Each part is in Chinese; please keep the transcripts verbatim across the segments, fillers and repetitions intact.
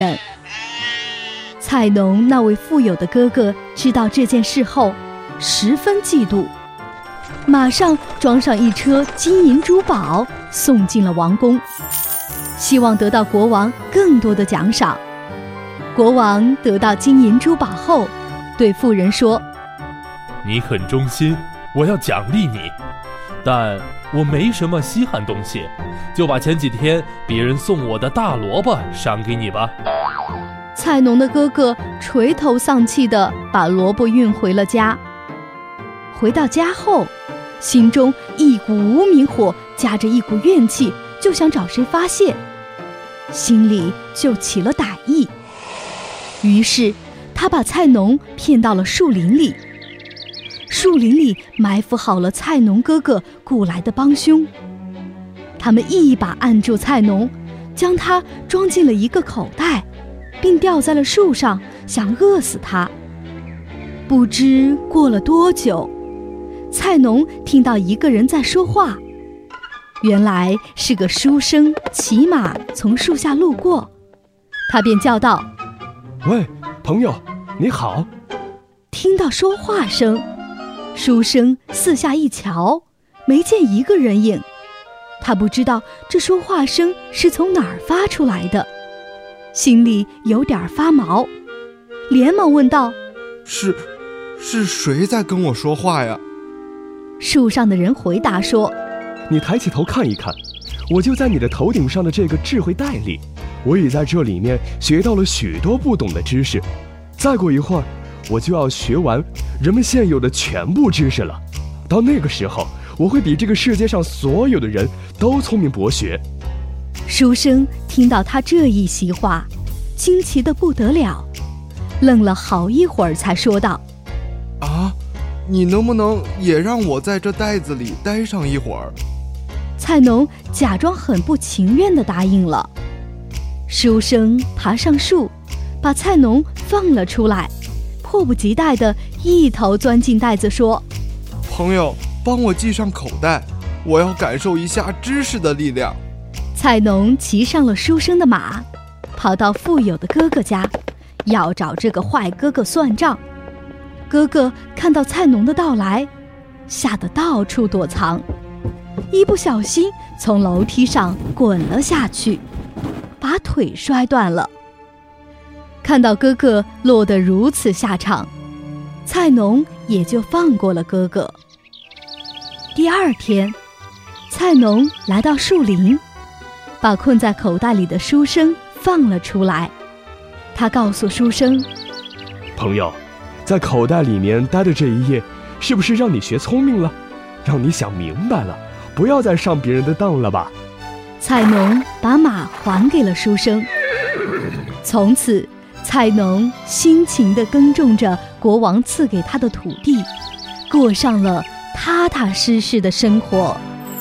人。菜农那位富有的哥哥知道这件事后，十分嫉妒，马上装上一车金银珠宝，送进了王宫，希望得到国王更多的奖赏。国王得到金银珠宝后，对妇人说： 你很忠心，我要奖励你，但我没什么稀罕东西，就把前几天别人送我的大萝卜赏给你吧。 菜农的哥哥垂头丧气地把萝卜运回了家。回到家后，心中一股无名火夹着一股怨气，就想找谁发泄，心里就起了歹意。于是他把菜农骗到了树林里，树林里埋伏好了菜农哥哥雇来的帮凶。他们一把按住菜农，将他装进了一个口袋，并吊在了树上，想饿死他。不知过了多久，菜农听到一个人在说话，原来是个书生骑马从树下路过，他便叫道： 喂，朋友，你好。 听到说话声，书生四下一瞧，没见一个人影。他不知道这说话声是从哪儿发出来的，心里有点发毛，连忙问道： 是是谁在跟我说话呀？ 树上的人回答说： 你抬起头看一看，我就在你的头顶上的这个智慧袋里，我也在这里面学到了许多不懂的知识，再过一会儿我就要学完人们现有的全部知识了，到那个时候我会比这个世界上所有的人都聪明博学。 书生听到他这一席话，惊奇得不得了，愣了好一会儿才说道： 啊，你能不能也让我在这袋子里待上一会儿？ 菜农假装很不情愿地答应了。书生爬上树，把菜农放了出来，迫不及待地一头钻进袋子说： 朋友，帮我系上口袋，我要感受一下知识的力量。 菜农骑上了书生的马，跑到富有的哥哥家，要找这个坏哥哥算账。哥哥看到菜农的到来，吓得到处躲藏，一不小心从楼梯上滚了下去，把腿摔断了。看到哥哥落得如此下场，菜农也就放过了哥哥。第二天，菜农来到树林，把困在口袋里的书生放了出来。他告诉书生： 朋友，在口袋里面待的这一夜，是不是让你学聪明了，让你想明白了，不要再上别人的当了吧？ 菜农把马还给了书生。从此，菜农辛勤地耕种着国王赐给他的土地，过上了踏踏实实的生活。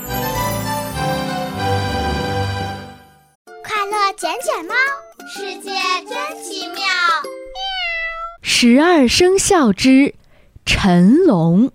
快乐捡捡猫，世界真奇妙。 十二生肖之辰龙。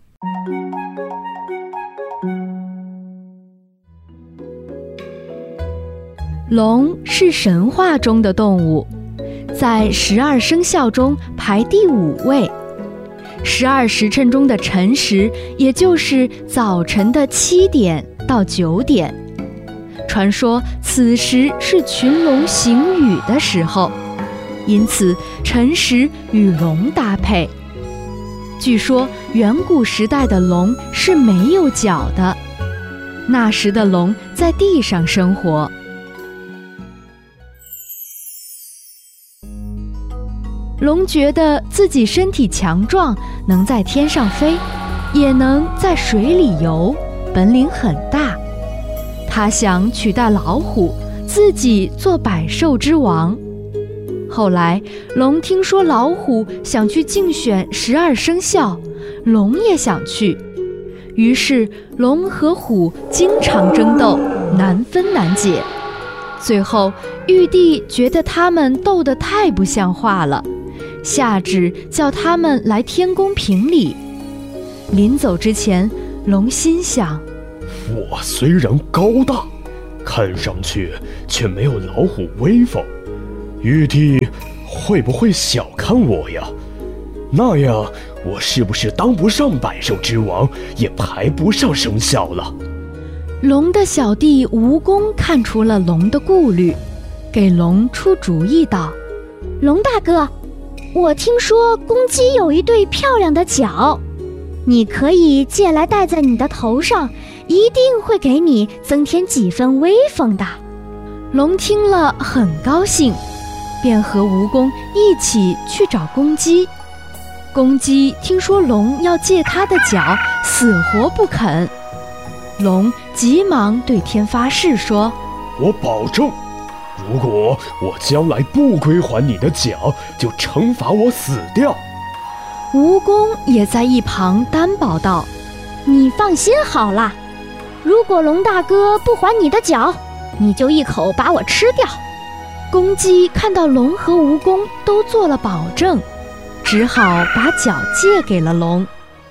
龙是神话中的动物，在十二生肖中排第五位。十二时辰中的辰时，也就是早晨的七点到九点。传说此时是群龙行雨的时候，因此辰时与龙搭配。据说远古时代的龙是没有脚的，那时的龙在地上生活。龙觉得自己身体强壮，能在天上飞，也能在水里游，本领很大。他想取代老虎，自己做百兽之王。后来，龙听说老虎想去竞选十二生肖，龙也想去。于是，龙和虎经常争斗，难分难解。最后，玉帝觉得他们斗得太不像话了，下旨叫他们来天宫评理。临走之前，龙心想： 我虽然高大，看上去却没有老虎威风， 玉帝会不会小看我呀？那样我是不是当不上百兽之王，也排不上生肖了？ 龙的小弟蜈蚣看出了龙的顾虑，给龙出主意道： 龙大哥，我听说公鸡有一对漂亮的角，你可以借来戴在你的头上，一定会给你增添几分威风的。 龙听了很高兴，便和蜈蚣一起去找公鸡。公鸡听说龙要借他的角，死活不肯。龙急忙对天发誓说： 我保证，如果我将来不归还你的角，就惩罚我死掉。 蜈蚣也在一旁担保道： 你放心好了，如果龙大哥不还你的角，你就一口把我吃掉。 公鸡看到龙和蜈蚣都做了保证，只好把角借给了龙。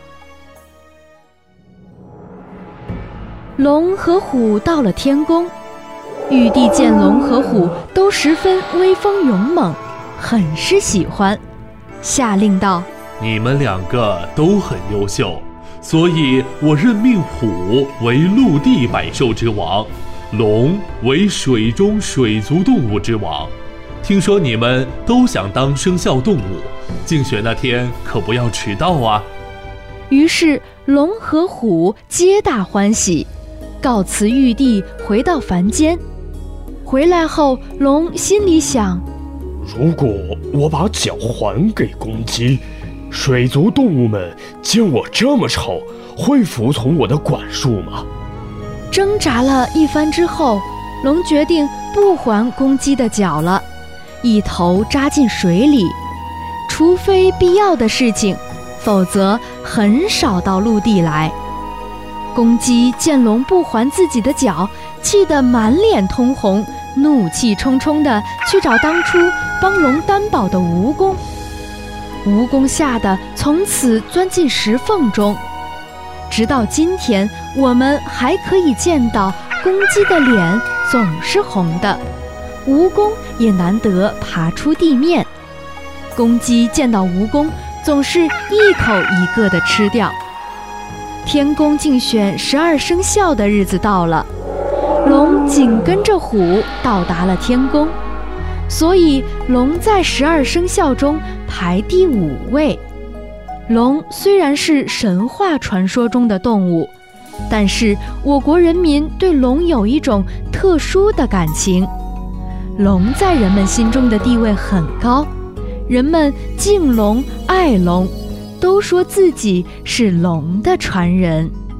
龙和虎到了天宫，玉帝见龙和虎都十分威风勇猛，很是喜欢，下令道： 你们两个都很优秀，所以我任命虎为陆地百兽之王，龙为水中水族动物之王。听说你们都想当生肖动物，竞选那天可不要迟到啊。 于是龙和虎皆大欢喜，告辞玉帝，回到凡间。回来后，龙心里想： 如果我把角还给公鸡，水族动物们见我这么丑，会服从我的管束吗？ 挣扎了一番之后，龙决定不还公鸡的角了，一头扎进水里，除非必要的事情，否则很少到陆地来。公鸡见龙不还自己的角，气得满脸通红，怒气冲冲地去找当初帮龙担保的蜈蚣。蜈蚣吓得从此钻进石缝中，直到今天，我们还可以见到公鸡的脸总是红的，蜈蚣也难得爬出地面。公鸡见到蜈蚣，总是一口一个地吃掉。天宫竞选十二生肖的日子到了，龙紧跟着虎到达了天宫，所以龙在十二生肖中排第五位。龙虽然是神话传说中的动物，但是我国人民对龙有一种特殊的感情。龙在人们心中的地位很高，人们敬龙爱龙，都说自己是龙的传人。